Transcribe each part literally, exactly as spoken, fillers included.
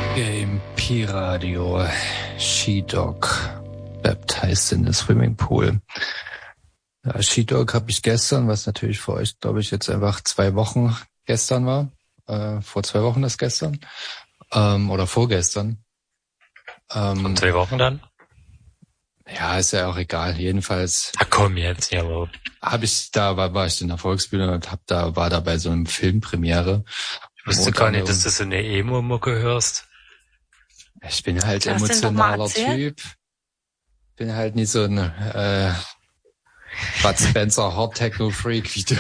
Game P-Radio, She-Dog, baptized in the Swimming Pool. Ja, She-Dog habe ich gestern, was natürlich für euch, glaube ich, jetzt einfach zwei Wochen gestern war. Äh, vor zwei Wochen ist gestern. Ähm, oder vorgestern. Ähm, Und zwei Wochen dann? Ja, ist ja auch egal. Jedenfalls. Ach komm jetzt, jawohl. Habe ich da war, war ich in der Volksbühne und hab da war da bei so einem Filmpremiere. Ich wusste gar nicht, dass du so eine Emo-Mucke hörst. Ich bin halt emotionaler Typ. Bin halt nicht so ein äh, Bud Spencer Hard Techno Freak wie du.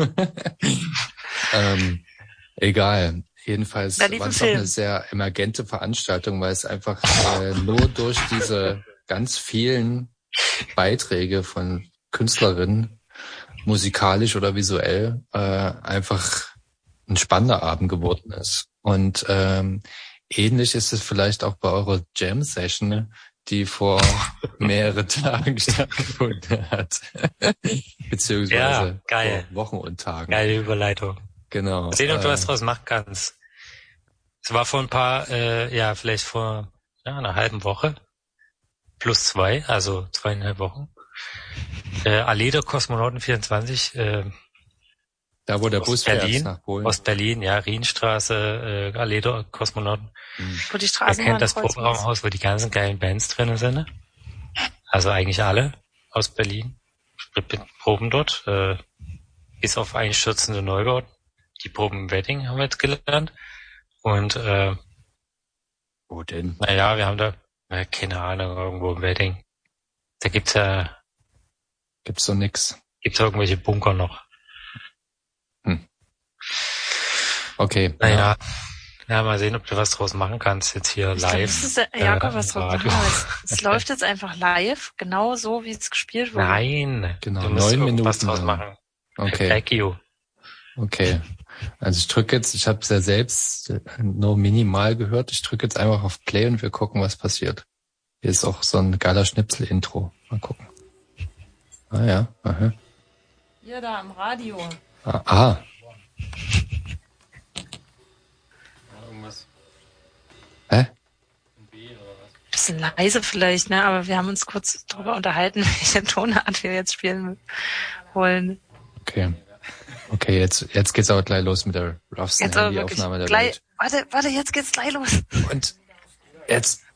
ähm, egal. Jedenfalls war es auch eine sehr emergente Veranstaltung, weil es einfach äh, nur durch diese ganz vielen Beiträge von Künstlerinnen, musikalisch oder visuell, äh, einfach ein spannender Abend geworden ist. Und ähm, ähnlich ist es vielleicht auch bei eurer Jam-Session, die vor mehreren Tagen stattgefunden hat. Beziehungsweise ja, geil. vor Wochen und Tagen. Geile Überleitung. Genau. Mal sehen, ob du äh, was draus machen kannst. Es war vor ein paar, äh, ja, vielleicht vor ja, einer halben Woche. Plus zwei, also zweieinhalb Wochen. Äh, Allee der Kosmonauten vierundzwanzig, äh, da wo der Bus Berlin, fährt nach Polen. Ost-Berlin, ja, Rienstraße, äh, Allee der Kosmonauten. Mhm. Wo die Wer kennt das Proberaumhaus, wo die ganzen geilen Bands drinnen sind? Also eigentlich alle aus Berlin. Proben dort, äh, bis auf einstürzende Neubauten. Die Proben im Wedding haben wir jetzt gelernt. Und, äh, wo denn? Naja, wir haben da, na, keine Ahnung, irgendwo im Wedding. Da gibt's ja, Gibt's so nix. Gibt's irgendwelche Bunker noch. Hm. Okay. Naja, ja. ja, mal sehen, ob du was draus machen kannst jetzt hier ich live. Glaub, ja, Jakob, äh, was draus machen. Es, es läuft jetzt einfach live, genau so, wie es gespielt wurde. Nein, genau, du musst neun Minuten was draus machen. Okay. Thank you. Okay. Also ich drücke jetzt, ich habe es ja selbst nur minimal gehört, ich drücke jetzt einfach auf Play und wir gucken, was passiert. Hier ist auch so ein geiler Schnipsel-Intro. Mal gucken. Ah ja, aha. Hier da im Radio. Ah. ah. Irgendwas. Hä? Bisschen leise vielleicht, ne? Aber wir haben uns kurz darüber unterhalten, welche Tonart wir jetzt spielen wollen. Okay. Okay, jetzt, jetzt geht's aber gleich los mit der roughsten Handyaufnahme der gleich, Welt. Warte, warte, jetzt geht's gleich los. Und jetzt